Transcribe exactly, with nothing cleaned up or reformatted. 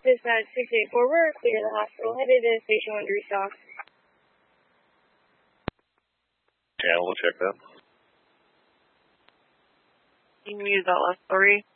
Dispatch six eight four, we're clear to the hospital, headed to station one to restock. Yeah, we'll check that. Can you use that last story?